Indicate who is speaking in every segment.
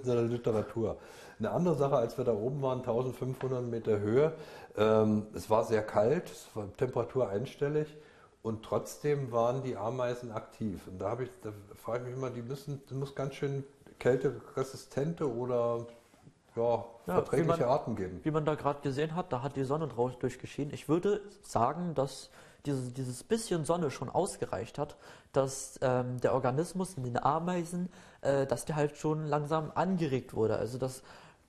Speaker 1: der Literatur. Eine andere Sache, als wir da oben waren, 1500 Meter Höhe, es war sehr kalt, es war Temperatur einstellig und trotzdem waren die Ameisen aktiv. Und da frage ich mich immer, die muss ganz schön kälteresistente oder ja, verträgliche Arten geben.
Speaker 2: Wie man da gerade gesehen hat, da hat die Sonne draus durchgeschienen. Ich würde sagen, dass dieses bisschen Sonne schon ausgereicht hat, dass der Organismus in den Ameisen, dass der halt schon langsam angeregt wurde. Also dass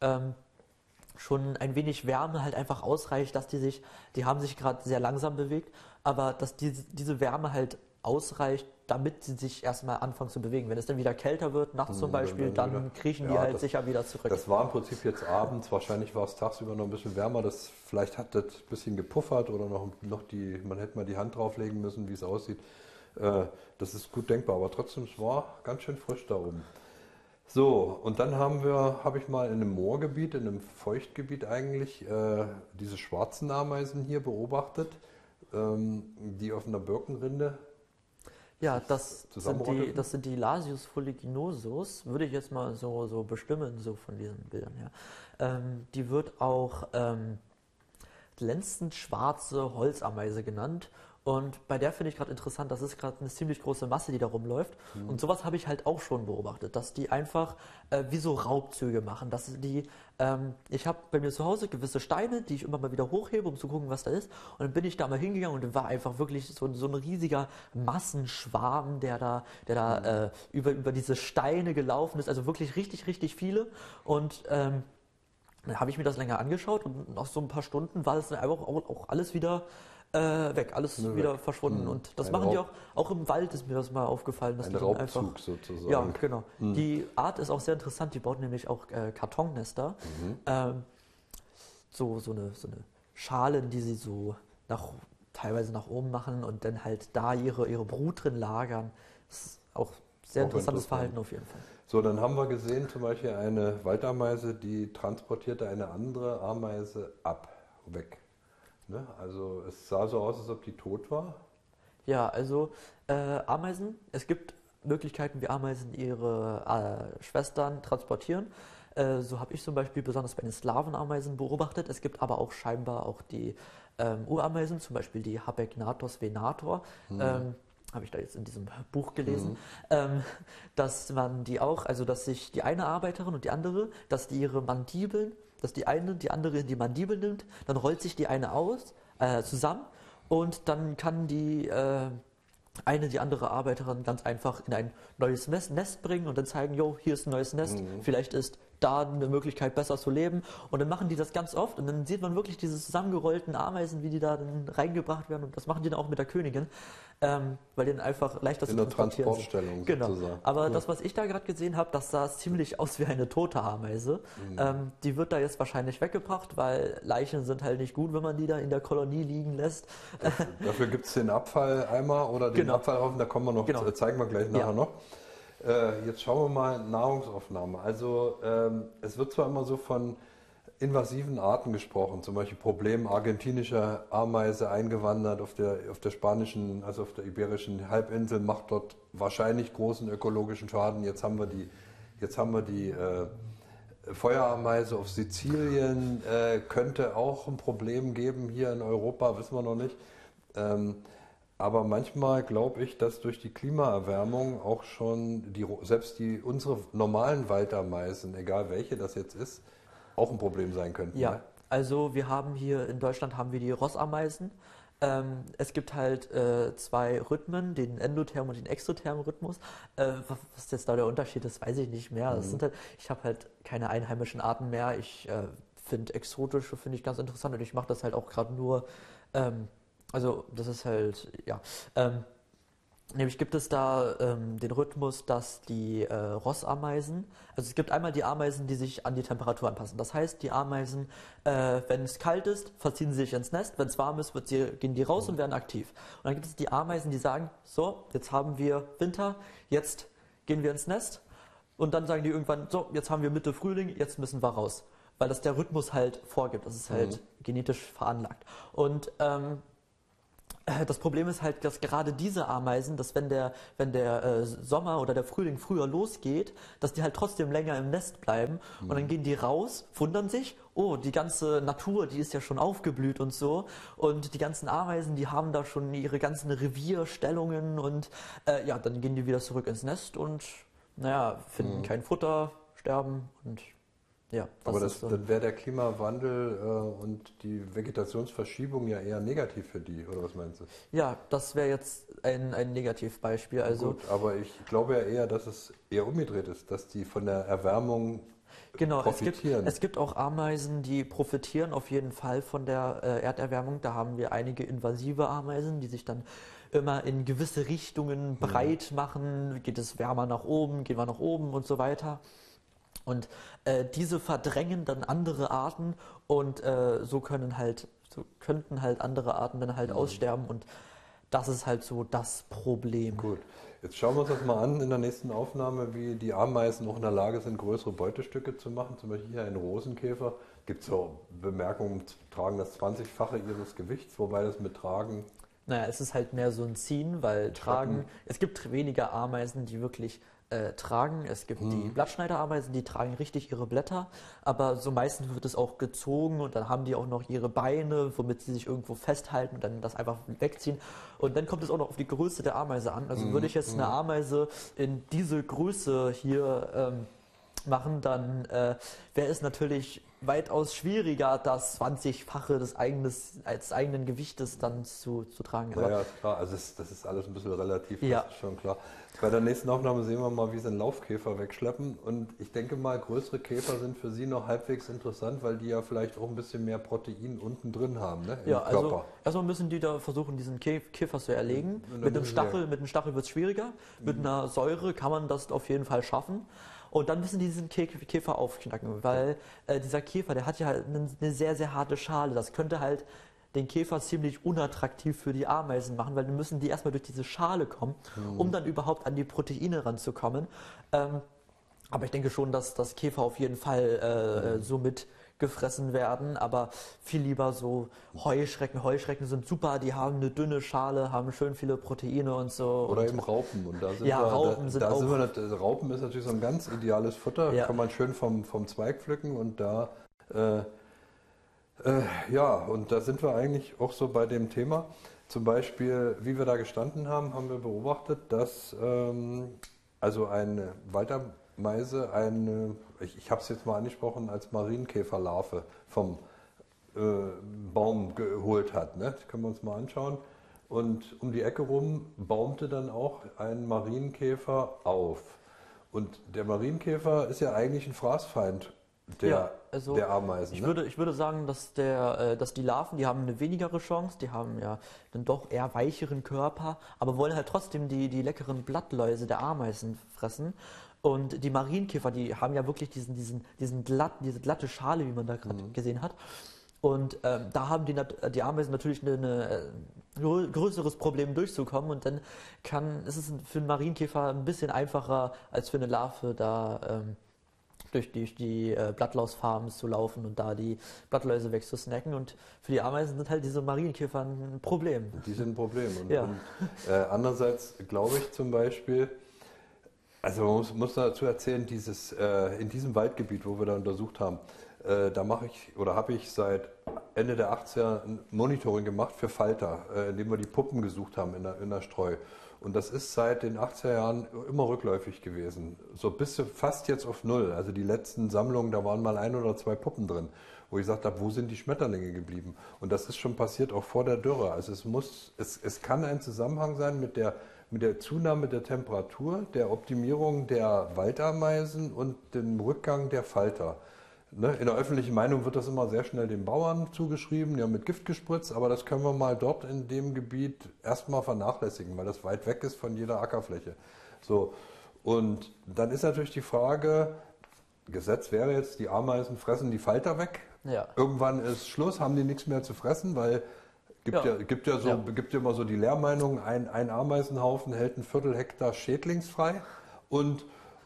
Speaker 2: schon ein wenig Wärme halt einfach ausreicht, dass die haben sich gerade sehr langsam bewegt, aber dass diese Wärme halt ausreicht, damit sie sich erstmal anfangen zu bewegen. Wenn es dann wieder kälter wird, nachts zum Beispiel, dann kriechen die halt sicher wieder zurück.
Speaker 1: Das war im Prinzip jetzt abends, wahrscheinlich war es tagsüber noch ein bisschen wärmer, vielleicht hat das ein bisschen gepuffert oder man hätte mal die Hand drauflegen müssen, wie es aussieht. Das ist gut denkbar, aber trotzdem, es war ganz schön frisch da oben. So, und dann habe ich mal in einem Moorgebiet, in einem Feuchtgebiet eigentlich, diese schwarzen Ameisen hier beobachtet, die auf einer Birkenrinde.
Speaker 2: Ja, das sind die Lasius fuliginosus, würde ich jetzt mal so bestimmen, so von diesen Bildern her. Die wird auch glänzend schwarze Holzameise genannt. Und bei der finde ich gerade interessant, das ist gerade eine ziemlich große Masse, die da rumläuft. Und sowas habe ich halt auch schon beobachtet, dass die einfach wie so Raubzüge machen. Ich habe bei mir zu Hause gewisse Steine, die ich immer mal wieder hochhebe, um zu gucken, was da ist. Und dann bin ich da mal hingegangen und war einfach wirklich so ein riesiger Massenschwarm, der da über diese Steine gelaufen ist. Also wirklich richtig, richtig viele. Und dann habe ich mir das länger angeschaut und nach so ein paar Stunden war das dann einfach auch alles wieder weg, alles wieder verschwunden. Und das machen die auch im Wald, ist mir das mal aufgefallen. Dass
Speaker 1: ein
Speaker 2: die
Speaker 1: Raubzug
Speaker 2: einfach,
Speaker 1: sozusagen.
Speaker 2: Ja, genau. Die Art ist auch sehr interessant, die baut nämlich auch Kartonnester. So eine Schale, die sie so teilweise nach oben machen und dann halt da ihre Brut drin lagern. Das ist auch sehr interessantes Verhalten auf jeden Fall.
Speaker 1: So, dann haben wir gesehen, zum Beispiel eine Waldameise, die transportierte eine andere Ameise weg. Ne? Also es sah so aus, als ob die tot war.
Speaker 2: Ja, also Ameisen, es gibt Möglichkeiten, wie Ameisen ihre Schwestern transportieren. So habe ich zum Beispiel besonders bei den Slawenameisen beobachtet. Es gibt aber auch scheinbar auch die Urameisen, zum Beispiel die Habegnathos venator. Habe ich da jetzt in diesem Buch gelesen, dass man die auch, also dass sich die eine Arbeiterin und die andere, dass die ihre Mandibeln, dass die eine die andere in die Mandibel nimmt, dann rollt sich die eine zusammen und dann kann die andere Arbeiterin ganz einfach in ein neues Nest bringen und dann zeigen, jo, hier ist ein neues Nest, vielleicht ist da eine Möglichkeit, besser zu leben. Und dann machen die das ganz oft und dann sieht man wirklich diese zusammengerollten Ameisen, wie die da dann reingebracht werden und das machen die dann auch mit der Königin, weil die dann einfach leichter zu transportieren sind.
Speaker 1: In der Transportstellung
Speaker 2: genau.
Speaker 1: sozusagen.
Speaker 2: Aber das, was ich da gerade gesehen habe, das sah ziemlich aus wie eine tote Ameise. Die wird da jetzt wahrscheinlich weggebracht, weil Leichen sind halt nicht gut, wenn man die da in der Kolonie liegen lässt.
Speaker 1: Dafür gibt es den Abfalleimer oder den Abfallhaufen, da kommen wir noch, zeigen wir gleich nachher noch. Jetzt schauen wir mal Nahrungsaufnahme. Also es wird zwar immer so von invasiven Arten gesprochen, zum Beispiel Problem argentinischer Ameise eingewandert auf der spanischen, also auf der iberischen Halbinsel, macht dort wahrscheinlich großen ökologischen Schaden. Jetzt haben wir die Feuerameise auf Sizilien, könnte auch ein Problem geben hier in Europa, wissen wir noch nicht. Aber manchmal glaube ich, dass durch die Klimaerwärmung auch schon unsere normalen Waldameisen, egal welche das jetzt ist, auch ein Problem sein könnten.
Speaker 2: Ja,
Speaker 1: ne?
Speaker 2: also wir haben hier in Deutschland die Rossameisen. Es gibt halt zwei Rhythmen, den endothermen und den exothermen Rhythmus. Was jetzt da der Unterschied ist, weiß ich nicht mehr. Ich habe halt keine einheimischen Arten mehr. Ich finde exotische ich ganz interessant und ich mache das halt auch gerade nur. Also das ist halt, ja. Nämlich gibt es da den Rhythmus, dass die Rossameisen, also es gibt einmal die Ameisen, die sich an die Temperatur anpassen. Das heißt, die Ameisen, wenn es kalt ist, verziehen sie sich ins Nest. Wenn es warm ist, gehen die raus und werden aktiv. Und dann gibt es die Ameisen, die sagen, so, jetzt haben wir Winter, jetzt gehen wir ins Nest. Und dann sagen die irgendwann, so, jetzt haben wir Mitte Frühling, jetzt müssen wir raus. Weil das der Rhythmus halt vorgibt. Das ist halt genetisch veranlagt. Und Das Problem ist halt, dass gerade diese Ameisen, dass wenn der Sommer oder der Frühling früher losgeht, dass die halt trotzdem länger im Nest bleiben und dann gehen die raus, wundern sich, oh, die ganze Natur, die ist ja schon aufgeblüht und so und die ganzen Ameisen, die haben da schon ihre ganzen Revierstellungen und ja, dann gehen die wieder zurück ins Nest und naja, finden kein Futter, sterben und ja,
Speaker 1: aber dann wäre der Klimawandel und die Vegetationsverschiebung ja eher negativ für die, oder was meinst du?
Speaker 2: Ja, das wäre jetzt ein Negativbeispiel. Also,
Speaker 1: gut, aber ich glaube ja eher, dass es eher umgedreht ist, dass die von der Erwärmung profitieren.
Speaker 2: Es gibt auch Ameisen, die profitieren auf jeden Fall von der Erderwärmung. Da haben wir einige invasive Ameisen, die sich dann immer in gewisse Richtungen breit machen. Geht es wärmer nach oben, gehen wir nach oben und so weiter. Und diese verdrängen dann andere Arten und so könnten halt andere Arten dann halt aussterben und das ist halt so das Problem.
Speaker 1: Gut, jetzt schauen wir uns das mal an in der nächsten Aufnahme, wie die Ameisen auch in der Lage sind, größere Beutestücke zu machen. Zum Beispiel hier ein Rosenkäfer. Gibt es so Bemerkungen, tragen das 20-fache ihres Gewichts, wobei das mit Tragen...
Speaker 2: Naja, es ist halt mehr so ein Ziehen, weil es gibt weniger Ameisen, die wirklich tragen. Es gibt die Blattschneiderameisen, die tragen richtig ihre Blätter, aber so meistens wird es auch gezogen und dann haben die auch noch ihre Beine, womit sie sich irgendwo festhalten und dann das einfach wegziehen. Und dann kommt es auch noch auf die Größe der Ameise an. Also würde ich jetzt eine Ameise in diese Größe hier machen, dann wäre es natürlich weitaus schwieriger, das 20-fache des eigenen Gewichtes dann zu tragen.
Speaker 1: Aber ja, klar, also das ist alles ein bisschen relativ, das ist schon klar. Bei der nächsten Aufnahme sehen wir mal, wie sie einen Laufkäfer wegschleppen und ich denke mal, größere Käfer sind für Sie noch halbwegs interessant, weil die ja vielleicht auch ein bisschen mehr Protein unten drin haben, ne, im Körper.
Speaker 2: Also erstmal müssen die da versuchen, diesen Käfer zu erlegen. Mit einem Stachel wird es schwieriger, mit einer Säure kann man das auf jeden Fall schaffen. Und dann müssen die diesen Käfer aufknacken, weil dieser Käfer, der hat ja halt eine sehr, sehr harte Schale. Das könnte halt den Käfer ziemlich unattraktiv für die Ameisen machen, weil dann müssen die erstmal durch diese Schale kommen, um dann überhaupt an die Proteine ranzukommen. Aber ich denke schon, dass das Käfer auf jeden Fall so mitgefressen werden, aber viel lieber so Heuschrecken. Heuschrecken sind super, die haben eine dünne Schale, haben schön viele Proteine und so.
Speaker 1: Oder eben Raupen. Und da sind Raupen ist natürlich so ein ganz ideales Futter, kann man schön vom Zweig pflücken und da und da sind wir eigentlich auch so bei dem Thema. Zum Beispiel, wie wir da gestanden haben, haben wir beobachtet, dass also eine Waldameise ich habe es jetzt mal angesprochen, als Marienkäferlarve vom Baum geholt hat. Ne? Das können wir uns mal anschauen. Und um die Ecke rum baumte dann auch ein Marienkäfer auf. Und der Marienkäfer ist ja eigentlich ein Fraßfeind der Ameisen.
Speaker 2: Ich würde sagen, dass die Larven, die haben eine wenigere Chance, die haben ja dann doch eher weicheren Körper, aber wollen halt trotzdem die leckeren Blattläuse der Ameisen fressen. Und die Marienkäfer, die haben ja wirklich diese glatte Schale, wie man da gerade gesehen hat. Und da haben die Ameisen natürlich ein größeres Problem durchzukommen und dann ist es für einen Marienkäfer ein bisschen einfacher als für eine Larve da durch die Blattlausfarmen zu laufen und da die Blattläuse wegzusnacken. Und für die Ameisen sind halt diese Marienkäfer ein Problem.
Speaker 1: Die sind ein Problem. Und andererseits glaube ich zum Beispiel, also man muss dazu erzählen, in diesem Waldgebiet, wo wir da untersucht haben, da habe ich seit Ende der 80er ein Monitoring gemacht für Falter, indem wir die Puppen gesucht haben in der Streu. Und das ist seit den 80er Jahren immer rückläufig gewesen. So bis fast jetzt auf Null. Also die letzten Sammlungen, da waren mal 1 oder 2 Puppen drin, wo ich gesagt habe, wo sind die Schmetterlinge geblieben? Und das ist schon passiert auch vor der Dürre. Also es kann ein Zusammenhang sein mit der Zunahme der Temperatur, der Optimierung der Waldameisen und dem Rückgang der Falter. Ne? In der öffentlichen Meinung wird das immer sehr schnell den Bauern zugeschrieben, die haben mit Gift gespritzt, aber das können wir mal dort in dem Gebiet erstmal vernachlässigen, weil das weit weg ist von jeder Ackerfläche. So. Und dann ist natürlich die Frage, Gesetz wäre jetzt, die Ameisen fressen die Falter weg. Ja. Irgendwann ist Schluss, haben die nichts mehr zu fressen, weil gibt ja immer so die Lehrmeinung, ein Ameisenhaufen hält ein Viertel Hektar schädlingsfrei und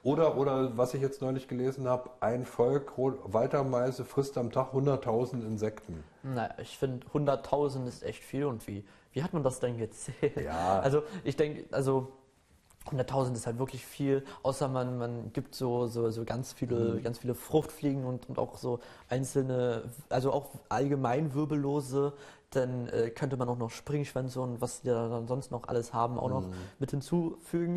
Speaker 1: Oder was ich jetzt neulich gelesen habe, ein Volk Waldameise frisst am Tag 100.000 Insekten.
Speaker 2: Naja, ich finde 100.000 ist echt viel und wie hat man das denn gezählt?
Speaker 1: Ja.
Speaker 2: Also ich denke, 100.000 ist halt wirklich viel, außer man gibt so ganz viele Fruchtfliegen und auch so einzelne, also auch allgemein Wirbellose, dann könnte man auch noch Springschwänze und was die da dann sonst noch alles haben, auch noch mit hinzufügen.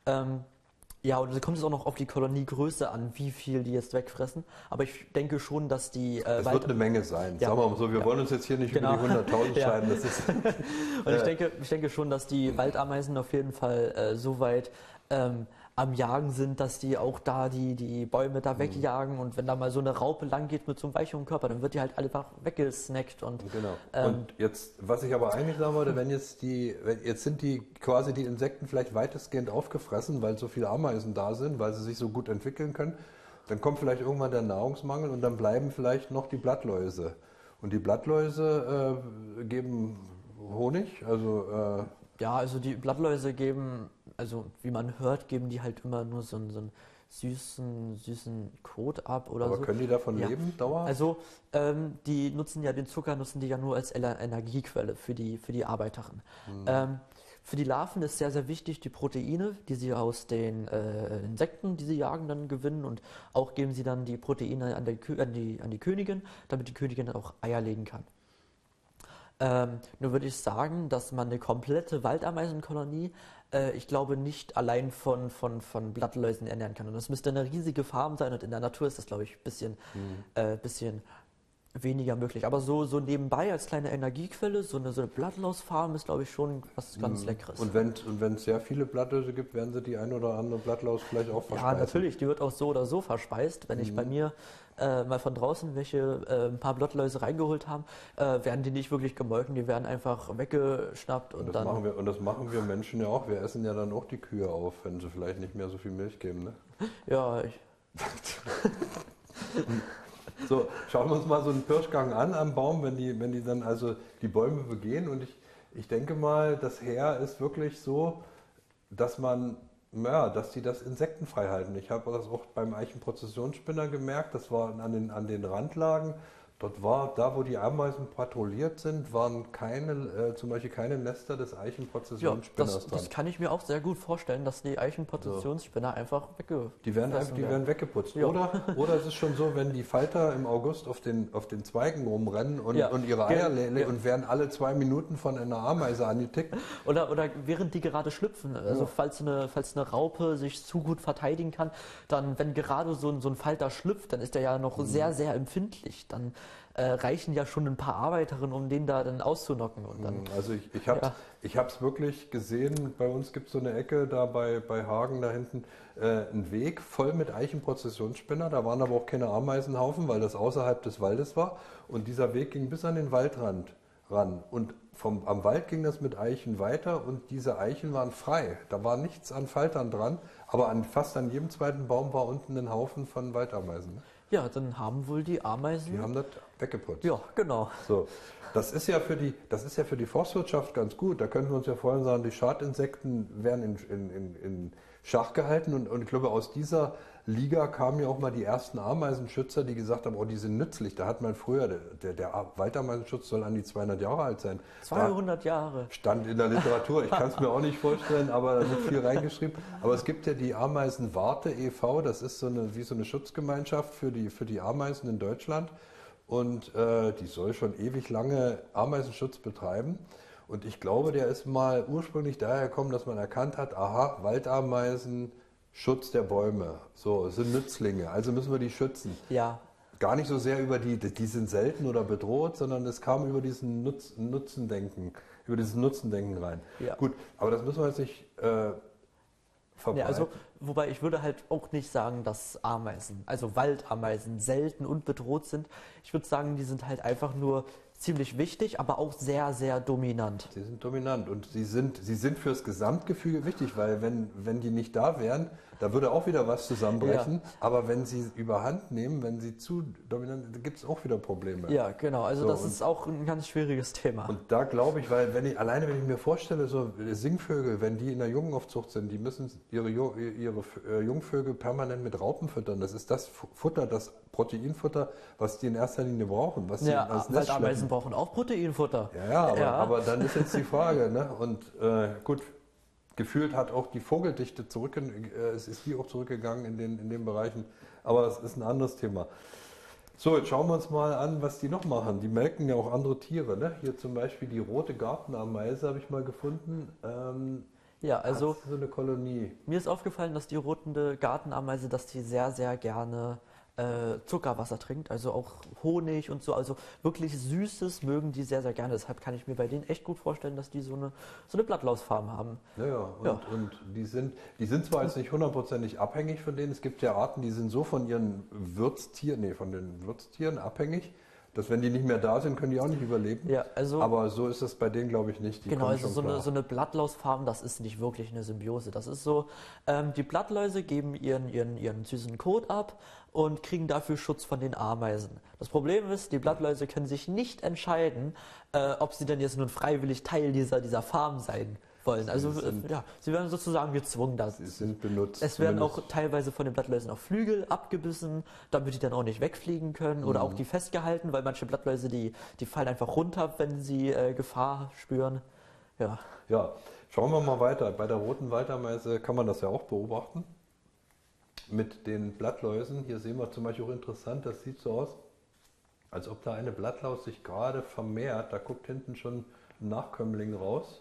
Speaker 2: Ja, und da kommt es auch noch auf die Koloniegröße an, wie viel die jetzt wegfressen. Aber ich denke schon, dass die
Speaker 1: es wird eine Menge sein.
Speaker 2: Ja,
Speaker 1: Sagen wir mal so, wir wollen uns jetzt hier nicht über die 100.000 scheiden. Das ist
Speaker 2: und ich denke schon, dass die Waldameisen auf jeden Fall so weit am Jagen sind, dass die auch da die Bäume da wegjagen. Und wenn da mal so eine Raupe lang geht mit so einem weichen Körper, dann wird die halt einfach weggesnackt. Und,
Speaker 1: genau. Und jetzt, was ich aber eigentlich sagen wollte, jetzt sind die quasi die Insekten vielleicht weitestgehend aufgefressen, weil so viele Ameisen da sind, weil sie sich so gut entwickeln können, dann kommt vielleicht irgendwann der Nahrungsmangel und dann bleiben vielleicht noch die Blattläuse. Und die Blattläuse geben Honig, also
Speaker 2: ja, also die Blattläuse geben, also wie man hört, geben die halt immer nur so einen süßen Kot ab oder
Speaker 1: aber
Speaker 2: so.
Speaker 1: Aber können die davon leben, dauerhaft?
Speaker 2: Also die nutzen ja den Zucker, nutzen die ja nur als Energiequelle für die Arbeiterinnen. Für die Larven ist sehr, sehr wichtig die Proteine, die sie aus den Insekten, die sie jagen, dann gewinnen, und auch geben sie dann die Proteine an die Königin, damit die Königin auch Eier legen kann. Nur würde ich sagen, dass man eine komplette Waldameisenkolonie, ich glaube, nicht allein von Blattläusen ernähren kann. Und das müsste eine riesige Farm sein, und in der Natur ist das, glaube ich, ein bisschen weniger möglich. Aber so nebenbei als kleine Energiequelle, so eine Blattlausfarm ist, glaube ich, schon was ganz Leckeres.
Speaker 1: Und wenn es sehr viele Blattläuse gibt, werden sie die ein oder andere Blattlaus vielleicht auch verspeisen?
Speaker 2: Ja, natürlich, die wird auch so oder so verspeist. Wenn ich bei mir mal von draußen ein paar Blattläuse reingeholt haben, werden die nicht wirklich gemolken, die werden einfach weggeschnappt. Und
Speaker 1: das machen wir Menschen ja auch. Wir essen ja dann auch die Kühe auf, wenn sie vielleicht nicht mehr so viel Milch geben, ne?
Speaker 2: Ja,
Speaker 1: So, schauen wir uns mal so einen Pirschgang an am Baum, wenn die dann also die Bäume begehen. Und ich denke mal, das Heer ist wirklich so, dass die das insektenfrei halten. Ich habe das auch beim Eichenprozessionsspinner gemerkt, das war an den Randlagen. Dort wo die Ameisen patrouilliert sind, waren zum Beispiel keine Nester des Eichenprozessionsspinners dran.
Speaker 2: Das kann ich mir auch sehr gut vorstellen, dass die Eichenprozessionsspinner einfach
Speaker 1: Die werden weggeputzt. Ja. Oder es ist schon so, wenn die Falter im August auf den Zweigen rumrennen und ihre Eier legen und werden alle 2 Minuten von einer Ameise angetickt.
Speaker 2: Oder während die gerade schlüpfen. Also falls eine Raupe sich zu gut verteidigen kann, dann, wenn gerade so ein Falter schlüpft, dann ist der ja noch sehr, sehr empfindlich. Dann reichen ja schon ein paar Arbeiterinnen, um den da dann auszunocken. Und dann,
Speaker 1: also ich habe es wirklich gesehen, bei uns gibt es so eine Ecke da bei Hagen da hinten, einen Weg voll mit Eichenprozessionsspinner, da waren aber auch keine Ameisenhaufen, weil das außerhalb des Waldes war, und dieser Weg ging bis an den Waldrand ran, und am Wald ging das mit Eichen weiter, und diese Eichen waren frei, da war nichts an Faltern dran, aber fast an jedem zweiten Baum war unten ein Haufen von Waldameisen.
Speaker 2: Ja, dann haben wohl die Ameisen...
Speaker 1: Die haben das weggeputzt.
Speaker 2: Ja, genau.
Speaker 1: So, das ist ja für die Forstwirtschaft ganz gut. Da könnten wir uns ja vorhin sagen, die Schadinsekten werden in Schach gehalten. Und ich glaube, aus dieser Liga kamen ja auch mal die ersten Ameisenschützer, die gesagt haben, die sind nützlich. Da hat man früher, der Waldameisenschutz soll an die 200 Jahre alt sein.
Speaker 2: 200 Jahre.
Speaker 1: Stand in der Literatur. Ich kann es mir auch nicht vorstellen, aber da wird viel reingeschrieben. Aber es gibt ja die Ameisenwarte e.V., das ist wie so eine Schutzgemeinschaft für die Ameisen in Deutschland. Und die soll schon ewig lange Ameisenschutz betreiben. Und ich glaube, der ist mal ursprünglich daher gekommen, dass man erkannt hat, aha, Waldameisen, Schutz der Bäume, so, sind Nützlinge, also müssen wir die schützen.
Speaker 2: Ja.
Speaker 1: Gar nicht so sehr über die sind selten oder bedroht, sondern es kam über diesen Nutzendenken rein. Ja. Gut, aber das müssen wir jetzt nicht verbreiten.
Speaker 2: Ja, also, wobei ich würde halt auch nicht sagen, dass Ameisen, also Waldameisen, selten und bedroht sind. Ich würde sagen, die sind halt einfach nur ziemlich wichtig, aber auch sehr, sehr dominant.
Speaker 1: Sie sind dominant und sie sind fürs Gesamtgefüge wichtig, weil wenn die nicht da wären, Da würde auch wieder was zusammenbrechen, aber wenn sie überhand nehmen, wenn sie zu dominant, gibt es auch wieder Probleme.
Speaker 2: Ja, genau, also so, das ist auch ein ganz schwieriges Thema.
Speaker 1: Und da glaube ich, weil wenn ich mir vorstelle, so Singvögel, wenn die in der Jungenaufzucht sind, die müssen ihre Jungvögel permanent mit Raupen füttern. Das ist das Futter, das Proteinfutter, was die in erster Linie brauchen. Was
Speaker 2: ja, weil Ameisen brauchen auch Proteinfutter.
Speaker 1: Aber dann ist jetzt die Frage, ne? Und gut, gefühlt hat auch die Vogeldichte es ist die auch zurückgegangen in den Bereichen, aber es ist ein anderes Thema. So, jetzt schauen wir uns mal an, was die noch machen. Die melken ja auch andere Tiere, ne? Hier zum Beispiel die rote Gartenameise habe ich mal gefunden.
Speaker 2: Ja, also
Speaker 1: so eine Kolonie.
Speaker 2: Mir ist aufgefallen, dass die rote Gartenameise, dass die sehr, sehr gerne Zuckerwasser trinkt, also auch Honig und so, also wirklich Süßes mögen die sehr, sehr gerne. Deshalb kann ich mir bei denen echt gut vorstellen, dass die so eine Blattlausfarm haben.
Speaker 1: Und die sind zwar jetzt nicht hundertprozentig abhängig von denen, es gibt ja Arten, die sind so von den Wirtstieren abhängig, dass wenn die nicht mehr da sind, können die auch nicht überleben.
Speaker 2: Ja, also,
Speaker 1: aber so ist es bei denen, glaube ich, nicht. Die
Speaker 2: genau, also so eine Blattlausfarm, das ist nicht wirklich eine Symbiose. Das ist so, die Blattläuse geben ihren süßen Kot ab und kriegen dafür Schutz von den Ameisen. Das Problem ist, die Blattläuse können sich nicht entscheiden, ob sie denn jetzt nun freiwillig Teil dieser Farm sein wollen. Also sie werden sozusagen gezwungen.
Speaker 1: Sie sind benutzt.
Speaker 2: Es werden auch teilweise von den Blattläusen auch Flügel abgebissen, damit die dann auch nicht wegfliegen können oder auch die festgehalten, weil manche Blattläuse, die fallen einfach runter, wenn sie Gefahr spüren. Ja,
Speaker 1: schauen wir mal weiter. Bei der roten Waldameise kann man das ja auch beobachten. Mit den Blattläusen. Hier sehen wir zum Beispiel auch interessant, das sieht so aus, als ob da eine Blattlaus sich gerade vermehrt. Da guckt hinten schon ein Nachkömmling raus.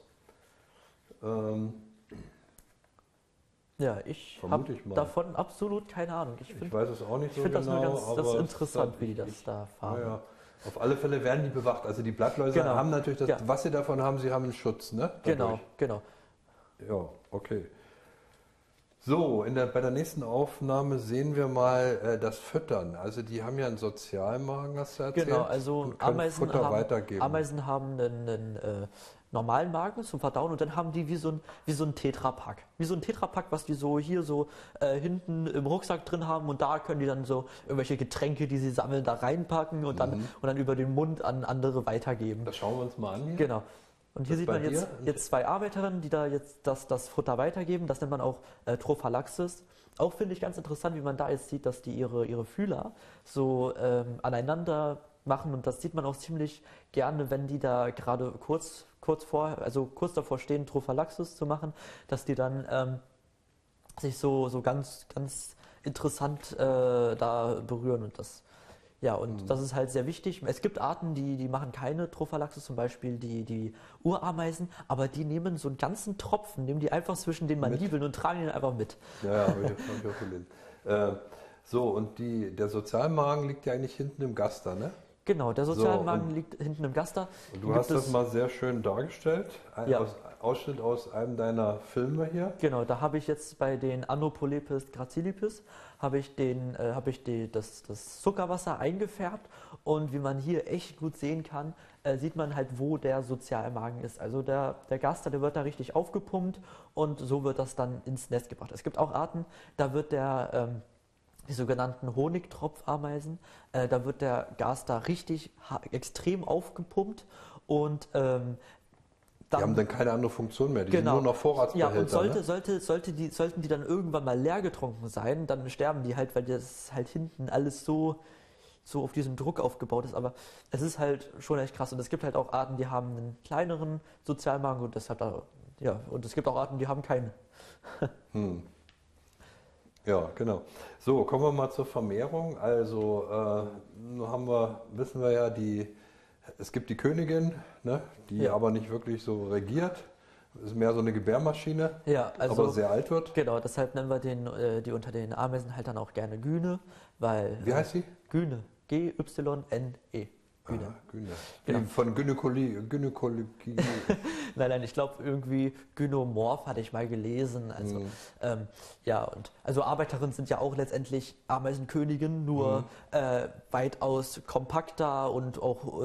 Speaker 2: Ich habe davon absolut keine Ahnung. Ich
Speaker 1: weiß es auch nicht so
Speaker 2: genau. Ich finde
Speaker 1: das
Speaker 2: nur ganz interessant, wie die das da fahren.
Speaker 1: Ja. Auf alle Fälle werden die bewacht. Also die Blattläuse haben natürlich was sie davon haben, sie haben einen Schutz, ne?
Speaker 2: Genau.
Speaker 1: Ja, okay. So, bei der nächsten Aufnahme sehen wir mal das Füttern. Also die haben ja einen Sozialmagen, hast du erzählt.
Speaker 2: Genau, also Ameisen haben einen normalen Magen zum Verdauen und dann haben die wie so ein Tetrapack. Wie so ein Tetrapack, was die so hier hinten im Rucksack drin haben und da können die dann so irgendwelche Getränke, die sie sammeln, da reinpacken und dann über den Mund an andere weitergeben.
Speaker 1: Das schauen wir uns mal an hier.
Speaker 2: Genau. Und hier sieht man jetzt zwei Arbeiterinnen, die da jetzt das Futter weitergeben. Das nennt man auch Trophallaxis. Auch finde ich ganz interessant, wie man da jetzt sieht, dass die ihre Fühler so aneinander machen. Und das sieht man auch ziemlich gerne, wenn die da gerade kurz davor stehen, Trophallaxis zu machen, dass die dann sich so ganz, ganz interessant da berühren und das. Ja, und das ist halt sehr wichtig. Es gibt Arten, die machen keine Trophallaxis, zum Beispiel die Urameisen, aber die nehmen so einen ganzen Tropfen, nehmen die einfach zwischen den Mandibeln und tragen ihn einfach mit.
Speaker 1: Ja, habe ich auch gelesen. So, und der Sozialmagen liegt ja eigentlich hinten im Gaster, ne?
Speaker 2: Genau, der Sozialmagen liegt hinten im Gaster.
Speaker 1: Und du hast das mal sehr schön dargestellt. Ausschnitt aus einem deiner Filme hier.
Speaker 2: Genau, da habe ich jetzt bei den Anopolepis gracilipes das Zuckerwasser eingefärbt und wie man hier echt gut sehen kann, sieht man halt, wo der Sozialmagen ist. Also der Gaster, der wird da richtig aufgepumpt und so wird das dann ins Nest gebracht. Es gibt auch Arten, da wird die sogenannten Honigtropfameisen, da wird der Gaster richtig extrem aufgepumpt und
Speaker 1: die haben dann keine andere Funktion mehr, die sind nur noch Vorratsbehälter.
Speaker 2: Ja, und sollten die dann irgendwann mal leer getrunken sein, dann sterben die halt, weil das halt hinten alles so auf diesem Druck aufgebaut ist. Aber es ist halt schon echt krass. Und es gibt halt auch Arten, die haben einen kleineren Sozialmagen und deshalb und es gibt auch Arten, die haben keinen.
Speaker 1: Ja, genau. So, kommen wir mal zur Vermehrung. Also wissen wir ja, es gibt die Königin, ne, die aber nicht wirklich so regiert. Ist mehr so eine Gebärmaschine, aber sehr alt wird.
Speaker 2: Genau, deshalb nennen wir die unter den Ameisenhaltern auch gerne Gyne, weil...
Speaker 1: Wie heißt sie?
Speaker 2: Gyne. G-Y-N-E.
Speaker 1: Gyne. Genau. Von Gynäkologie.
Speaker 2: Nein, ich glaube irgendwie Gynomorph hatte ich mal gelesen. Also also Arbeiterinnen sind ja auch letztendlich Ameisenkönigigen, nur weitaus kompakter und auch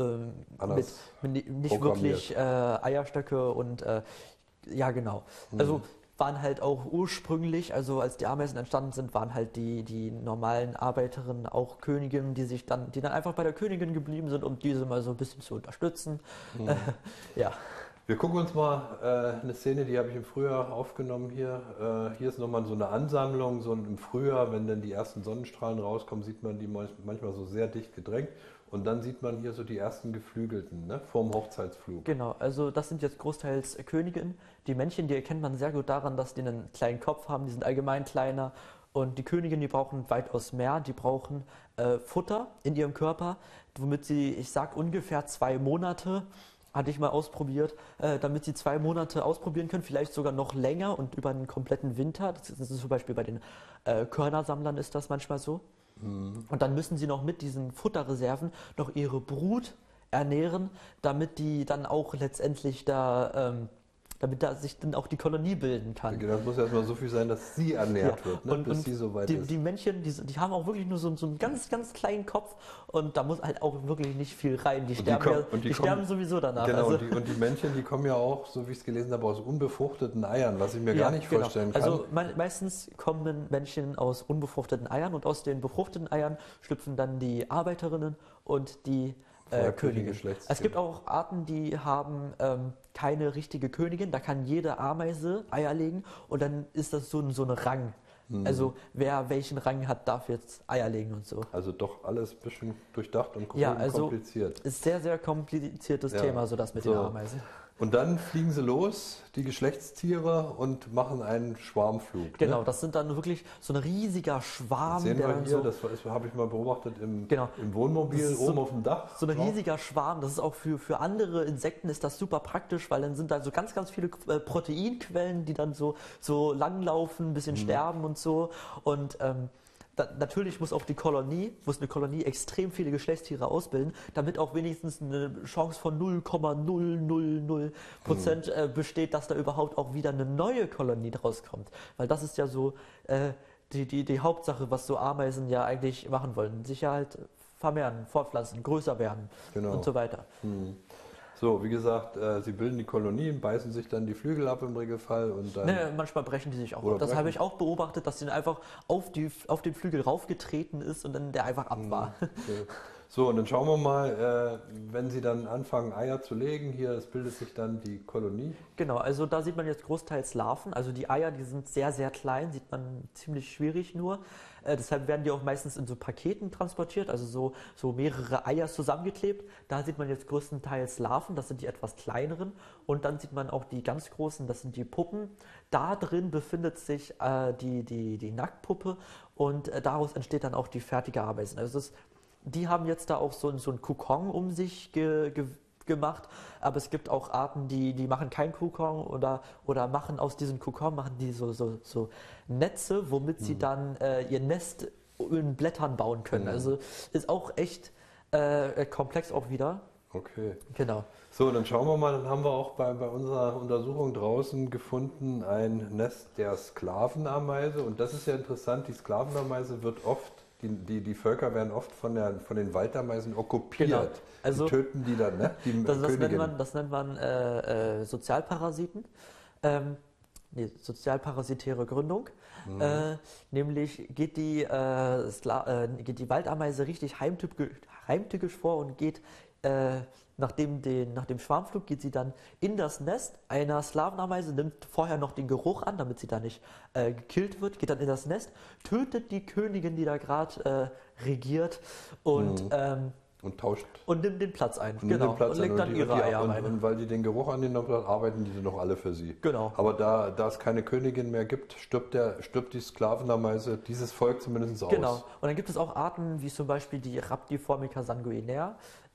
Speaker 2: mit nicht wirklich Eierstöcke und genau. Also waren halt auch ursprünglich, also als die Ameisen entstanden sind, waren halt die normalen Arbeiterinnen auch Königinnen, die dann einfach bei der Königin geblieben sind, um diese mal so ein bisschen zu unterstützen.
Speaker 1: Mhm.
Speaker 2: Ja.
Speaker 1: Wir gucken uns mal eine Szene, die habe ich im Frühjahr aufgenommen hier. Hier ist nochmal so eine Ansammlung, so im Frühjahr, wenn dann die ersten Sonnenstrahlen rauskommen, sieht man die manchmal so sehr dicht gedrängt. Und dann sieht man hier so die ersten Geflügelten, ne, vorm Hochzeitsflug.
Speaker 2: Genau, also das sind jetzt großteils Königinnen. Die Männchen, die erkennt man sehr gut daran, dass die einen kleinen Kopf haben, die sind allgemein kleiner. Und die Königinnen, die brauchen weitaus mehr, die brauchen Futter in ihrem Körper, womit sie, ich sag ungefähr 2 Monate, hatte ich mal ausprobiert, damit sie 2 Monate ausprobieren können, vielleicht sogar noch länger und über einen kompletten Winter. Das ist zum Beispiel bei den Körnersammlern ist das manchmal so. Mhm. Und dann müssen sie noch mit diesen Futterreserven noch ihre Brut ernähren, damit die dann auch letztendlich damit da sich dann auch die Kolonie bilden kann.
Speaker 1: Genau, das muss erstmal so viel sein, dass sie ernährt wird, ne? Bis sie so weit ist.
Speaker 2: Die Männchen, die haben auch wirklich nur so einen ganz, ganz kleinen Kopf und da muss halt auch wirklich nicht viel rein. Die sterben sowieso danach.
Speaker 1: Genau, also. Und die Männchen, die kommen ja auch, so wie ich es gelesen habe, aus unbefruchteten Eiern, was ich mir gar nicht vorstellen kann.
Speaker 2: Also meistens kommen Männchen aus unbefruchteten Eiern und aus den befruchteten Eiern schlüpfen dann die Arbeiterinnen und die Königin. Es gibt auch Arten, die haben keine richtige Königin. Da kann jede Ameise Eier legen und dann ist das so ein Rang. Also wer welchen Rang hat, darf jetzt Eier legen und so.
Speaker 1: Also doch alles ein bisschen durchdacht und
Speaker 2: kompliziert. Ist sehr, sehr kompliziertes Thema, so das mit den Ameisen.
Speaker 1: Und dann fliegen sie los, die Geschlechtstiere, und machen einen Schwarmflug.
Speaker 2: Genau,
Speaker 1: ne?
Speaker 2: Das sind dann wirklich so ein riesiger Schwarm.
Speaker 1: Das sehen wir hier, das habe ich mal beobachtet im Wohnmobil oben auf dem Dach.
Speaker 2: So ein riesiger Schwarm, das ist auch für andere Insekten ist das super praktisch, weil dann sind da so ganz, ganz viele Proteinquellen, die dann so langlaufen, ein bisschen sterben und so. Und natürlich muss eine Kolonie extrem viele Geschlechtstiere ausbilden, damit auch wenigstens eine Chance von 0,000% besteht, dass da überhaupt auch wieder eine neue Kolonie draus kommt. Weil das ist ja so die Hauptsache, was so Ameisen ja eigentlich machen wollen. Sich ja halt vermehren, fortpflanzen, größer werden und so weiter.
Speaker 1: So, wie gesagt, sie bilden die Kolonien, beißen sich dann die Flügel ab im Regelfall und dann...
Speaker 2: manchmal brechen die sich auch ab. Das habe ich auch beobachtet, dass sie einfach auf den Flügel raufgetreten ist und dann der einfach ab war.
Speaker 1: Okay. So, und dann schauen wir mal, wenn sie dann anfangen, Eier zu legen, hier, es bildet sich dann die Kolonie.
Speaker 2: Genau, also da sieht man jetzt großteils Larven. Also die Eier, die sind sehr, sehr klein, sieht man ziemlich schwierig nur. Deshalb werden die auch meistens in so Paketen transportiert, also so mehrere Eier zusammengeklebt. Da sieht man jetzt größtenteils Larven, das sind die etwas kleineren. Und dann sieht man auch die ganz großen, das sind die Puppen. Da drin befindet sich die Nacktpuppe und daraus entsteht dann auch die fertige Ameisen. Also die haben jetzt da auch so einen Kokon um sich gemacht, aber es gibt auch Arten, die machen keinen Kokon oder machen aus diesem Kokon so Netze, womit sie dann ihr Nest in Blättern bauen können. Also ist auch echt komplex auch wieder.
Speaker 1: Okay.
Speaker 2: Genau.
Speaker 1: So, dann schauen wir mal, dann haben wir auch bei unserer Untersuchung draußen gefunden ein Nest der Sklavenameise, und das ist ja interessant, die Sklavenameise wird oft, die Völker werden oft von den Waldameisen okkupiert. Genau. Also, die töten die dann, ne?
Speaker 2: Das nennt man Sozialparasiten. Sozialparasitäre Gründung. Nämlich geht die Waldameise richtig heimtückisch vor und geht nach dem Schwarmflug geht sie dann in das Nest einer Sklavenameise, nimmt vorher noch den Geruch an, damit sie da nicht gekillt wird, geht dann in das Nest, tötet die Königin, die da gerade regiert und
Speaker 1: tauscht.
Speaker 2: Und nimmt den Platz ein. Genau. Und legt dann ihre Eier rein.
Speaker 1: Und weil die den Geruch angenommen hat, arbeiten die noch alle für sie.
Speaker 2: Genau.
Speaker 1: Aber da es keine Königin mehr gibt, stirbt die Sklavenameise, dieses Volk zumindest aus.
Speaker 2: Genau. Und dann gibt es auch Arten, wie zum Beispiel die Rhabdiformica sanguinea.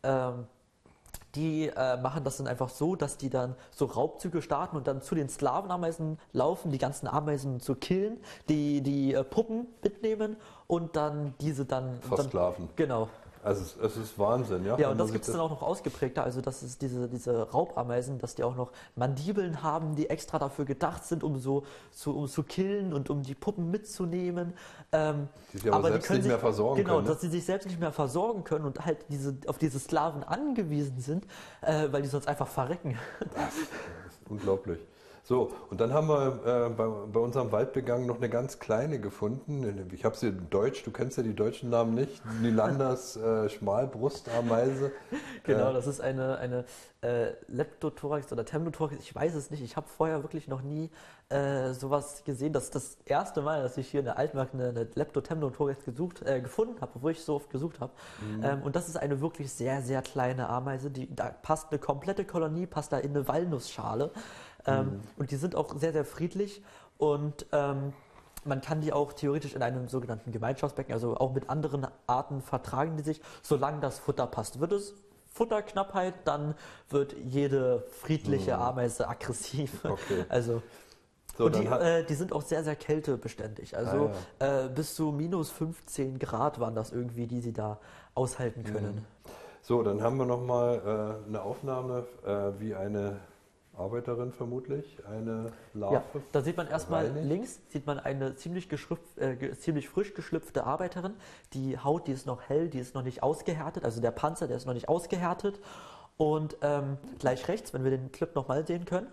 Speaker 2: Die machen das dann einfach so, dass die dann so Raubzüge starten und dann zu den Sklavenameisen laufen, die ganzen Ameisen zu killen, die Puppen mitnehmen und dann diese dann...
Speaker 1: Versklaven.
Speaker 2: Genau.
Speaker 1: Also es ist Wahnsinn, ja?
Speaker 2: Ja, und das gibt es dann auch noch ausgeprägter, also das ist diese Raubameisen, dass die auch noch Mandibeln haben, die extra dafür gedacht sind, um zu killen und um die Puppen mitzunehmen.
Speaker 1: Die sich aber selbst nicht mehr versorgen können.
Speaker 2: Genau, dass sie sich selbst nicht mehr versorgen können und halt auf diese Sklaven angewiesen sind, weil die sonst einfach verrecken.
Speaker 1: Das ist unglaublich. So, und dann haben wir bei unserem Waldbegang noch eine ganz kleine gefunden. Ich habe sie in Deutsch, du kennst ja die deutschen Namen nicht. Nylanders Schmalbrustameise.
Speaker 2: Genau, das ist eine Leptothorax oder Temnothorax, ich weiß es nicht. Ich habe vorher wirklich noch nie sowas gesehen. Das ist das erste Mal, dass ich hier in der Altmark eine Leptotemnothorax gefunden habe, obwohl ich so oft gesucht habe. Und das ist eine wirklich sehr, sehr kleine Ameise. Da passt eine komplette Kolonie, passt da in eine Walnussschale. Und die sind auch sehr, sehr friedlich und man kann die auch theoretisch in einem sogenannten Gemeinschaftsbecken, also auch mit anderen Arten vertragen die sich, solange das Futter passt. Wird es Futterknappheit, dann wird jede friedliche Ameise aggressiv.
Speaker 1: Okay.
Speaker 2: Also, so, und die sind auch sehr, sehr kältebeständig. Also bis zu minus 15 Grad waren das irgendwie, die sie da aushalten können.
Speaker 1: So, dann haben wir nochmal eine Aufnahme, wie eine Arbeiterin vermutlich, eine Larve.
Speaker 2: Ja, da sieht man erstmal links, sieht man eine ziemlich frisch geschlüpfte Arbeiterin. Die Haut, die ist noch hell, die ist noch nicht ausgehärtet, also der Panzer, der ist noch nicht ausgehärtet. Und gleich rechts, wenn wir den Clip nochmal sehen können,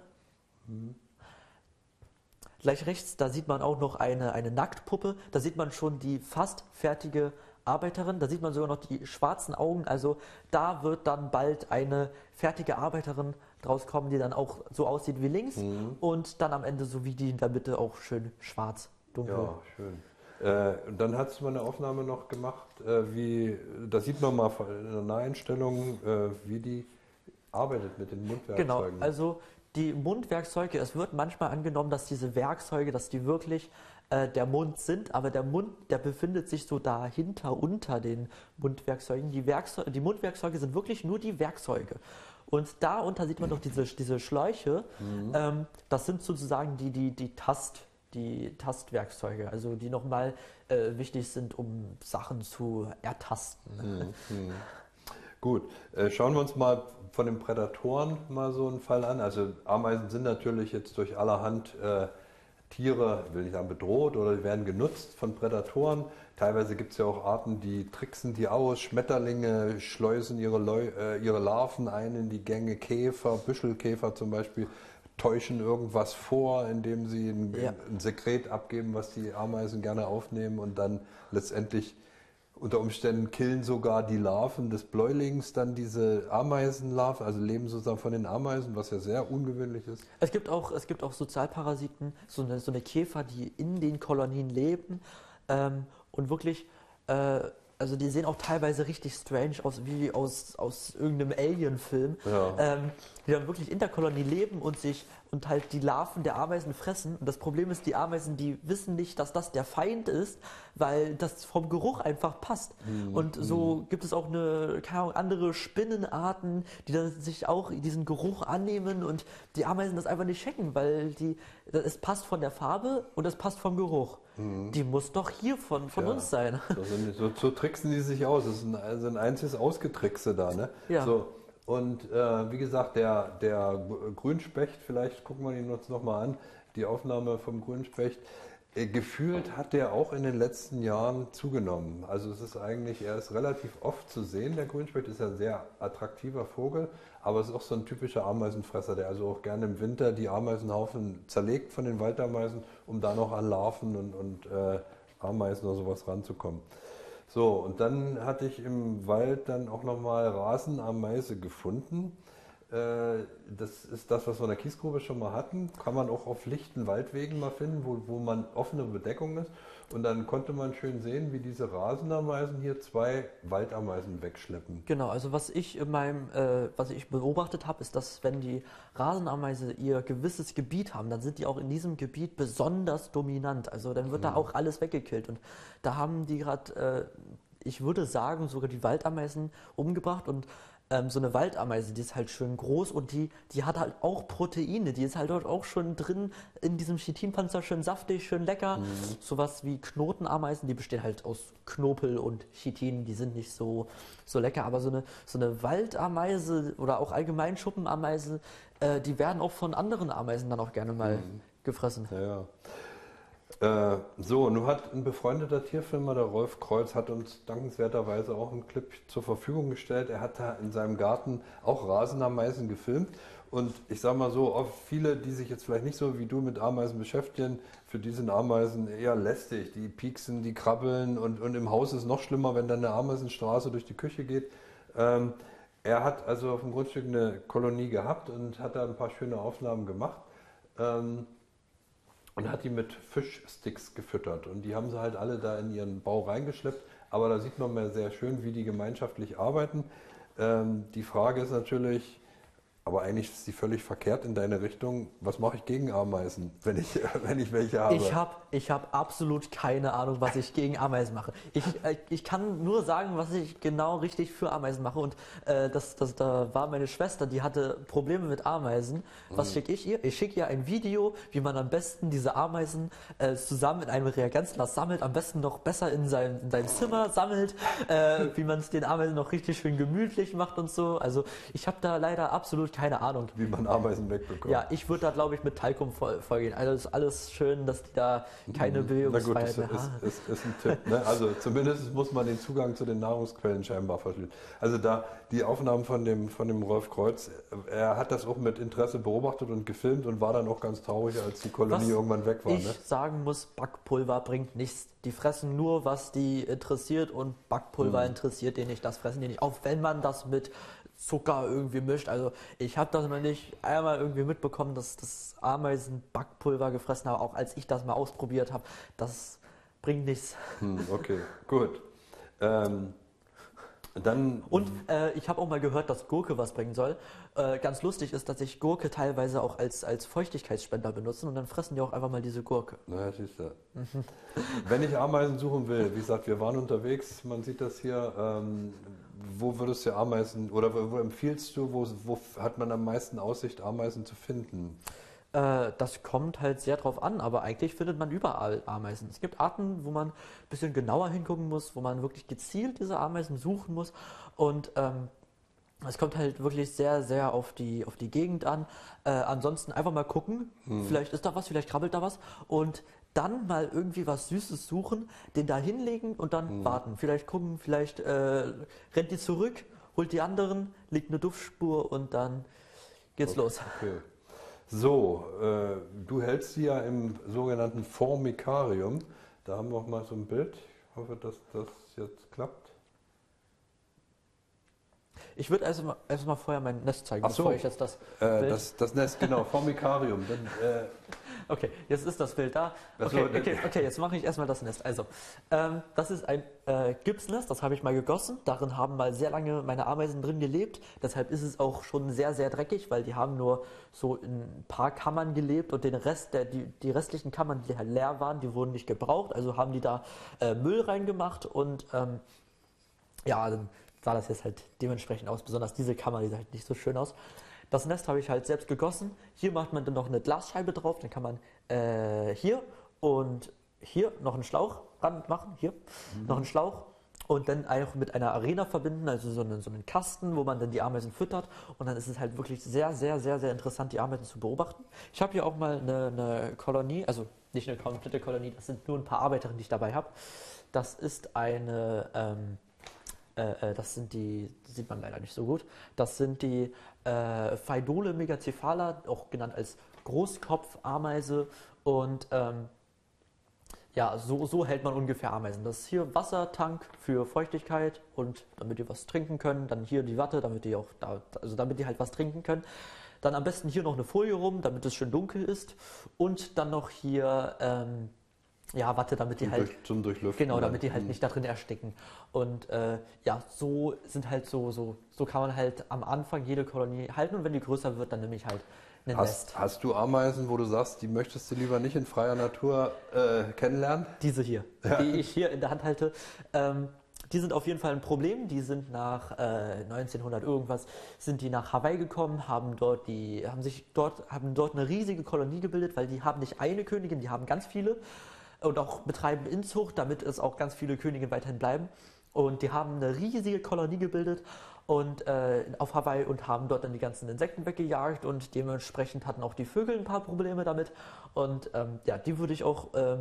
Speaker 2: gleich rechts, da sieht man auch noch eine Nacktpuppe, da sieht man schon die fast fertige Arbeiterin, da sieht man sogar noch die schwarzen Augen, also da wird dann bald eine fertige Arbeiterin draus kommen, die dann auch so aussieht wie links und dann am Ende so wie die in der Mitte auch schön schwarz, dunkel.
Speaker 1: Ja, schön. Und dann hast du mal eine Aufnahme noch gemacht, da sieht man mal in der Naheinstellung, wie die arbeitet mit den Mundwerkzeugen.
Speaker 2: Genau, also die Mundwerkzeuge, es wird manchmal angenommen, dass diese Werkzeuge, dass die wirklich der Mund sind, aber der Mund, der befindet sich so dahinter, unter den Mundwerkzeugen. Die Mundwerkzeuge sind wirklich nur die Werkzeuge. Und darunter sieht man doch diese Schläuche, das sind sozusagen die Tastwerkzeuge, also die nochmal wichtig sind, um Sachen zu ertasten.
Speaker 1: Gut, schauen wir uns mal von den Prädatoren mal so einen Fall an. Also Ameisen sind natürlich jetzt durch allerhand Tiere, will nicht sagen bedroht, oder die werden genutzt von Prädatoren. Teilweise gibt es ja auch Arten, die tricksen die aus. Schmetterlinge schleusen ihre Larven ein in die Gänge. Käfer, Büschelkäfer zum Beispiel, täuschen irgendwas vor, indem sie ein Sekret abgeben, was die Ameisen gerne aufnehmen und dann letztendlich unter Umständen killen sogar die Larven des Bläulings dann diese Ameisenlarven, also leben sozusagen von den Ameisen, was ja sehr ungewöhnlich ist.
Speaker 2: Es gibt auch Sozialparasiten, so eine Käfer, die in den Kolonien leben und wirklich, also die sehen auch teilweise richtig strange aus, wie aus irgendeinem Alien-Film, die dann wirklich in der Kolonie leben und halt die Larven der Ameisen fressen. Und das Problem ist, die Ameisen, die wissen nicht, dass das der Feind ist, weil das vom Geruch einfach passt. Und so gibt es auch andere Spinnenarten, die dann sich auch diesen Geruch annehmen und die Ameisen das einfach nicht checken, weil es passt von der Farbe und es passt vom Geruch. Die muss doch hier von uns sein.
Speaker 1: So tricksen die sich aus. Das ist ein einziges Ausgetrickse da, ne?
Speaker 2: Ja.
Speaker 1: So. Und wie gesagt, der Grünspecht, vielleicht gucken wir ihn uns nochmal an, die Aufnahme vom Grünspecht, gefühlt hat der auch in den letzten Jahren zugenommen. Also er ist relativ oft zu sehen, der Grünspecht ist ja ein sehr attraktiver Vogel, aber es ist auch so ein typischer Ameisenfresser, der also auch gerne im Winter die Ameisenhaufen zerlegt von den Waldameisen, um da noch an Larven und Ameisen oder sowas ranzukommen. So, und dann hatte ich im Wald dann auch nochmal Rasenameise gefunden. Das ist das, was wir in der Kiesgrube schon mal hatten. Kann man auch auf lichten Waldwegen mal finden, wo man offene Bedeckung ist. Und dann konnte man schön sehen, wie diese Rasenameisen hier 2 Waldameisen wegschleppen.
Speaker 2: Genau, also was ich beobachtet habe, ist, dass wenn die Rasenameise ihr gewisses Gebiet haben, dann sind die auch in diesem Gebiet besonders dominant. Also dann wird da auch alles weggekillt. Und da haben die gerade, ich würde sagen, sogar die Waldameisen umgebracht. Und so eine Waldameise, die ist halt schön groß und die hat halt auch Proteine. Die ist halt dort auch schon drin in diesem Chitinpanzer, schön saftig, schön lecker. Sowas wie Knotenameisen, die bestehen halt aus Knopel und Chitin, die sind nicht so lecker. Aber so eine Waldameise oder auch allgemein Schuppenameise, die werden auch von anderen Ameisen dann auch gerne mal gefressen.
Speaker 1: Ja. Nun hat ein befreundeter Tierfilmer, der Rolf Kreuz, hat uns dankenswerterweise auch einen Clip zur Verfügung gestellt. Er hat da in seinem Garten auch Rasenameisen gefilmt. Und ich sage mal so, auch viele, die sich jetzt vielleicht nicht so wie du mit Ameisen beschäftigen, für die sind Ameisen eher lästig. Die pieksen, die krabbeln und im Haus ist es noch schlimmer, wenn dann eine Ameisenstraße durch die Küche geht. Er hat also auf dem Grundstück eine Kolonie gehabt und hat da ein paar schöne Aufnahmen gemacht. Und hat die mit Fischsticks gefüttert. Und die haben sie halt alle da in ihren Bau reingeschleppt. Aber da sieht man mal sehr schön, wie die gemeinschaftlich arbeiten. Die Frage ist natürlich, aber eigentlich ist die völlig verkehrt in deine Richtung. Was mache ich gegen Ameisen, wenn ich welche habe?
Speaker 2: Ich hab absolut keine Ahnung, was ich gegen Ameisen mache. Ich kann nur sagen, was ich genau richtig für Ameisen mache. Und da war meine Schwester, die hatte Probleme mit Ameisen. Was schicke ich ihr? Ich schicke ihr ein Video, wie man am besten diese Ameisen zusammen in einem Reagenzglas sammelt. Am besten noch besser in seinem Zimmer sammelt. Wie man es den Ameisen noch richtig schön gemütlich macht und so. Also ich habe da leider absolut keine Ahnung.
Speaker 1: Wie man Ameisen wegbekommt.
Speaker 2: Ja, ich würde da, glaube ich, mit Talkum vorgehen. Also ist alles schön, dass die da keine Bewegungsfreiheit mehr haben.
Speaker 1: Ist ein Tipp. Ne? Also zumindest muss man den Zugang zu den Nahrungsquellen scheinbar verschließen. Also da die Aufnahmen von dem Rolf Kreuz, er hat das auch mit Interesse beobachtet und gefilmt und war dann auch ganz traurig, als die Kolonie irgendwann weg war.
Speaker 2: Ich sagen muss, Backpulver bringt nichts. Die fressen nur, was die interessiert und Backpulver interessiert die nicht. Das fressen die nicht. Auch wenn man das mit Zucker irgendwie mischt. Also ich habe das noch nicht einmal irgendwie mitbekommen, dass das Ameisen Backpulver gefressen haben, auch als ich das mal ausprobiert habe. Das bringt nichts.
Speaker 1: Okay, gut.
Speaker 2: Ich habe auch mal gehört, dass Gurke was bringen soll. Ganz lustig ist, dass sich Gurke teilweise auch als Feuchtigkeitsspender benutzen und dann fressen die auch einfach mal diese Gurke.
Speaker 1: Naja, siehst du. Wenn ich Ameisen suchen will, wie gesagt, wir waren unterwegs, man sieht das hier, wo würdest du Ameisen oder wo empfiehlst du, wo hat man am meisten Aussicht, Ameisen zu finden?
Speaker 2: Das kommt halt sehr drauf an, aber eigentlich findet man überall Ameisen. Es gibt Arten, wo man ein bisschen genauer hingucken muss, wo man wirklich gezielt diese Ameisen suchen muss und es kommt halt wirklich sehr, sehr auf die Gegend an. Ansonsten einfach mal gucken, vielleicht ist da was, vielleicht krabbelt da was und dann mal irgendwie was Süßes suchen, den da hinlegen und dann warten. Vielleicht gucken, vielleicht rennt die zurück, holt die anderen, legt eine Duftspur und dann geht's los.
Speaker 1: Okay. So, du hältst sie ja im sogenannten Formicarium. Da haben wir auch mal so ein Bild. Ich hoffe, dass das jetzt klappt.
Speaker 2: Ich würde erst mal vorher mein Nest zeigen,
Speaker 1: bevor
Speaker 2: ich jetzt das
Speaker 1: Bild... Das Nest, genau, Formicarium.
Speaker 2: Okay, jetzt ist das Bild da. Okay, jetzt mache ich erstmal das Nest. Also, das ist ein Gipsnest, das habe ich mal gegossen. Darin haben mal sehr lange meine Ameisen drin gelebt. Deshalb ist es auch schon sehr, sehr dreckig, weil die haben nur so in ein paar Kammern gelebt und den Rest, die restlichen Kammern, die halt leer waren, die wurden nicht gebraucht. Also haben die da Müll reingemacht und dann sah das jetzt halt dementsprechend aus. Besonders diese Kammer, die sah halt nicht so schön aus. Das Nest habe ich halt selbst gegossen. Hier macht man dann noch eine Glasscheibe drauf. Dann kann man hier und hier noch einen Schlauch ran machen. Hier noch einen Schlauch. Und dann auch mit einer Arena verbinden, also so einen Kasten, wo man dann die Ameisen füttert. Und dann ist es halt wirklich sehr, sehr, sehr, sehr interessant, die Ameisen zu beobachten. Ich habe hier auch mal eine Kolonie, also nicht eine komplette Kolonie, das sind nur ein paar Arbeiterinnen, die ich dabei habe. Das ist das sieht man leider nicht so gut, das sind die Phaidole megacephala, auch genannt als Großkopfameise und so hält man ungefähr Ameisen. Das ist hier Wassertank für Feuchtigkeit und damit die was trinken können, dann hier die Watte, damit die halt was trinken können. Dann am besten hier noch eine Folie rum, damit es schön dunkel ist und dann noch hier Watte, damit die halt
Speaker 1: zum Durchlüften.
Speaker 2: Genau, damit die halt nicht da drin ersticken. Und so kann man halt am Anfang jede Kolonie halten und wenn die größer wird, dann nehme ich halt ein Nest.
Speaker 1: Hast du Ameisen, wo du sagst, die möchtest du lieber nicht in freier Natur kennenlernen?
Speaker 2: Diese hier, die ich hier in der Hand halte, die sind auf jeden Fall ein Problem. Die sind nach 1900 irgendwas sind die nach Hawaii gekommen, haben dort eine riesige Kolonie gebildet, weil die haben nicht eine Königin, die haben ganz viele. Und auch betreiben Inzucht, damit es auch ganz viele Königinnen weiterhin bleiben. Und die haben eine riesige Kolonie gebildet und auf Hawaii und haben dort dann die ganzen Insekten weggejagt und dementsprechend hatten auch die Vögel ein paar Probleme damit. Und die würde ich auch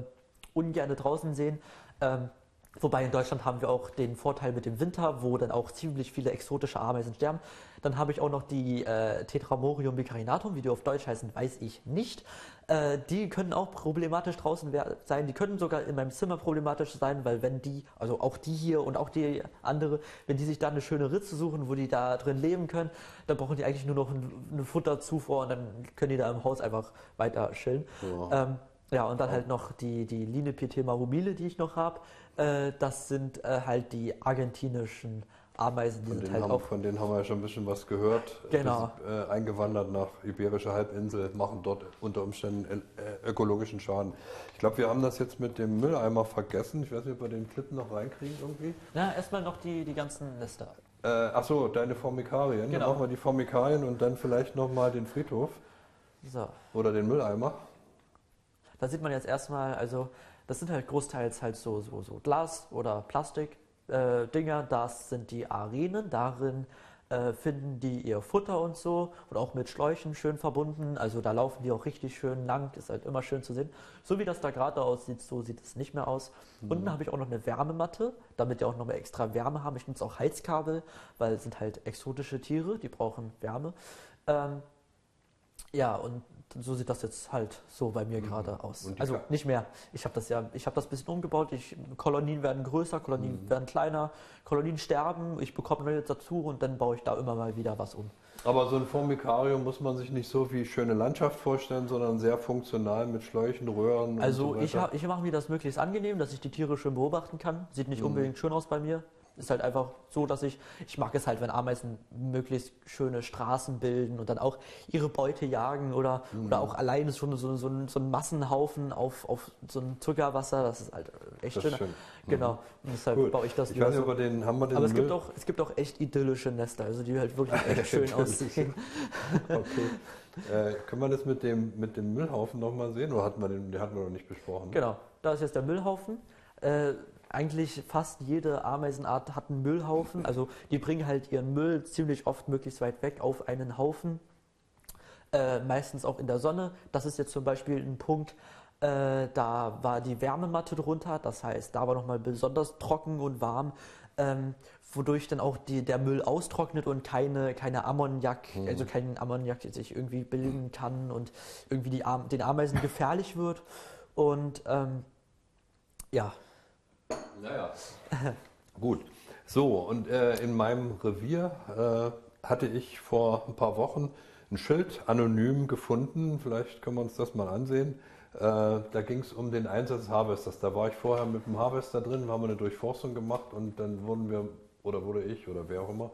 Speaker 2: ungern draußen sehen. Wobei in Deutschland haben wir auch den Vorteil mit dem Winter, wo dann auch ziemlich viele exotische Ameisen sterben. Dann habe ich auch noch die Tetramorium bicarinatum, wie die auf Deutsch heißen, weiß ich nicht. Die können auch problematisch draußen sein. Die können sogar in meinem Zimmer problematisch sein, weil wenn die, also auch die hier und auch die andere, wenn die sich da eine schöne Ritze suchen, wo die da drin leben können, dann brauchen die eigentlich nur noch eine Futterzufuhr und dann können die da im Haus einfach weiter chillen. Ja. Ja, und dann halt noch die Linepithema humile, die ich noch habe. Das sind halt die argentinischen Ameisen, die sind halt auch.
Speaker 1: Von denen haben wir ja schon ein bisschen was gehört.
Speaker 2: Genau.
Speaker 1: Eingewandert nach Iberische Halbinsel, machen dort unter Umständen ökologischen Schaden. Ich glaube, wir haben das jetzt mit dem Mülleimer vergessen. Ich weiß nicht, ob wir den Clip noch reinkriegen irgendwie.
Speaker 2: Ja, erstmal noch die ganzen Nester.
Speaker 1: Achso, deine Formikarien. Genau. Dann machen wir die Formikarien und dann vielleicht nochmal den Friedhof.
Speaker 2: So.
Speaker 1: Oder den Mülleimer.
Speaker 2: Da sieht man jetzt erstmal, also das sind halt großteils halt so Glas- oder Plastik-Dinger. Das sind die Arenen, darin finden die ihr Futter und so und auch mit Schläuchen schön verbunden. Also da laufen die auch richtig schön lang, ist halt immer schön zu sehen. So wie das da gerade aussieht, so sieht es nicht mehr aus. Unten habe ich auch noch eine Wärmematte, damit die auch noch mehr extra Wärme haben. Ich nutze auch Heizkabel, weil es sind halt exotische Tiere, die brauchen Wärme. Ja, und so sieht das jetzt halt so bei mir gerade aus. Also nicht mehr. Ich habe das ein bisschen umgebaut. Kolonien werden größer, Kolonien werden kleiner, Kolonien sterben, ich bekomme neue dazu und dann baue ich da immer mal wieder was um.
Speaker 1: Aber so ein Formikarium muss man sich nicht so wie schöne Landschaft vorstellen, sondern sehr funktional mit Schläuchen, Röhren
Speaker 2: also
Speaker 1: und so weiter.
Speaker 2: Ich mache mir das möglichst angenehm, dass ich die Tiere schön beobachten kann. Sieht nicht unbedingt schön aus bei mir. Ist halt einfach so, dass ich mag es halt, wenn Ameisen möglichst schöne Straßen bilden und dann auch ihre Beute jagen oder auch alleine schon so ein Massenhaufen auf so ein Zuckerwasser, das ist halt echt schön. Genau, und deshalb baue ich das.
Speaker 1: Ich weiß nicht, aber
Speaker 2: es gibt auch echt idyllische Nester, also die halt wirklich echt schön aussehen.
Speaker 1: Okay. Können wir das mit dem Müllhaufen nochmal sehen oder den hatten wir noch nicht besprochen?
Speaker 2: Genau, da ist jetzt der Müllhaufen. Eigentlich fast jede Ameisenart hat einen Müllhaufen. Also die bringen halt ihren Müll ziemlich oft möglichst weit weg auf einen Haufen. Meistens auch in der Sonne. Das ist jetzt zum Beispiel ein Punkt, da war die Wärmematte drunter. Das heißt, da war nochmal besonders trocken und warm, wodurch dann auch der Müll austrocknet und keine Ammoniak, also kein Ammoniak sich irgendwie bilden kann und irgendwie den Ameisen gefährlich wird. Und ja.
Speaker 1: Naja, gut. So, und in meinem Revier hatte ich vor ein paar Wochen ein Schild anonym gefunden. Vielleicht können wir uns das mal ansehen. Da ging es um den Einsatz des Harvesters. Da war ich vorher mit dem Harvester drin, haben wir eine Durchforstung gemacht und dann wurde ich oder wer auch immer,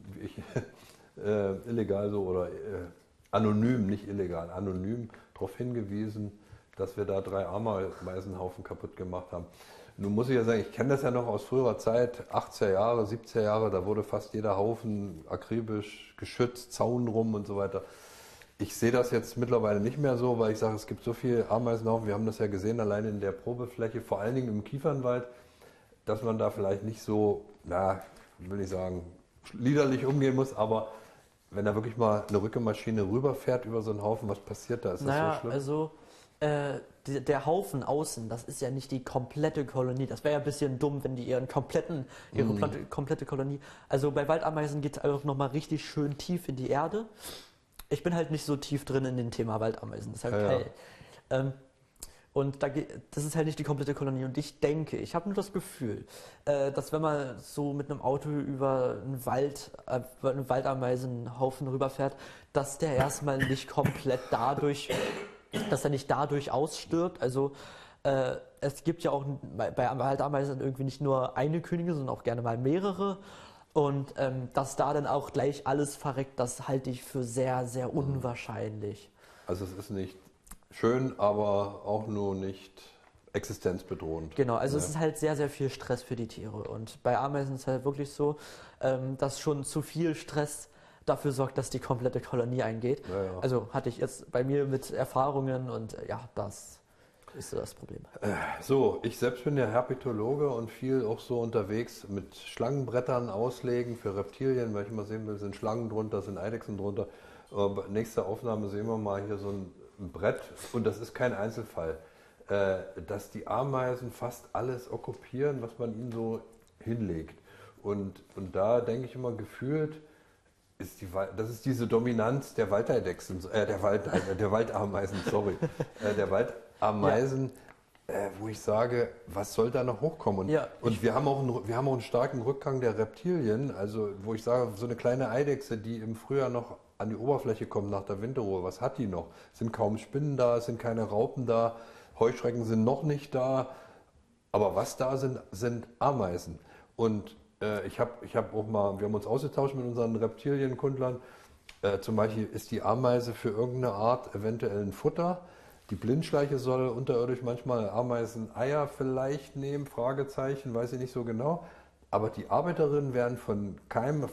Speaker 1: illegal so oder anonym, nicht illegal, anonym darauf hingewiesen, dass wir da 3 Ameisenhaufen kaputt gemacht haben. Nun muss ich ja sagen, ich kenne das ja noch aus früherer Zeit, 80er Jahre, 70er Jahre, da wurde fast jeder Haufen akribisch geschützt, Zaun rum und so weiter. Ich sehe das jetzt mittlerweile nicht mehr so, weil ich sage, es gibt so viele Ameisenhaufen, wir haben das ja gesehen, allein in der Probefläche, vor allen Dingen im Kiefernwald, dass man da vielleicht nicht so, will ich sagen, liederlich umgehen muss, aber wenn da wirklich mal eine Rückenmaschine rüberfährt über so einen Haufen, was passiert da? Ist das so schlimm?
Speaker 2: Also der Haufen außen, das ist ja nicht die komplette Kolonie. Das wäre ja ein bisschen dumm, wenn die ihre komplette Kolonie. Also bei Waldameisen geht es einfach nochmal richtig schön tief in die Erde. Ich bin halt nicht so tief drin in dem Thema Waldameisen. Das ist halt geil. Und das ist halt nicht die komplette Kolonie. Und ich denke, ich habe nur das Gefühl, dass wenn man so mit einem Auto über einen Waldameisenhaufen rüberfährt, dass der erstmal nicht komplett dass er nicht dadurch ausstirbt. Also es gibt ja auch bei Waldameisen irgendwie nicht nur eine Königin, sondern auch gerne mal mehrere. Und dass da dann auch gleich alles verreckt, das halte ich für sehr, sehr unwahrscheinlich.
Speaker 1: Also es ist nicht schön, aber auch nur nicht existenzbedrohend.
Speaker 2: Genau, also es ist halt sehr, sehr viel Stress für die Tiere. Und bei Ameisen ist es halt wirklich so, dass schon zu viel Stress dafür sorgt, dass die komplette Kolonie eingeht. Ja. Also hatte ich jetzt bei mir mit Erfahrungen und das ist so das Problem.
Speaker 1: So, ich selbst bin ja Herpetologe und viel auch so unterwegs mit Schlangenbrettern auslegen für Reptilien, weil ich mal sehen will, sind Schlangen drunter, sind Eidechsen drunter. Nächste Aufnahme sehen wir mal hier so ein Brett und das ist kein Einzelfall. dass die Ameisen fast alles okkupieren, was man ihnen so hinlegt. Und da denke ich immer gefühlt, das ist diese Dominanz der Waldeidechsen, der Waldameisen, sorry, der Waldameisen, wo ich sage, was soll da noch hochkommen? Und wir haben auch einen starken Rückgang der Reptilien, also wo ich sage, so eine kleine Eidechse, die im Frühjahr noch an die Oberfläche kommt nach der Winterruhe, was hat die noch? Es sind kaum Spinnen da, es sind keine Raupen da, Heuschrecken sind noch nicht da, aber was da sind Ameisen. Und wir haben uns ausgetauscht mit unseren Reptilienkundlern. Zum Beispiel ist die Ameise für irgendeine Art eventuell ein Futter. Die Blindschleiche soll unterirdisch manchmal Ameiseneier vielleicht nehmen, Fragezeichen, weiß ich nicht so genau. Aber die Arbeiterinnen werden von keinem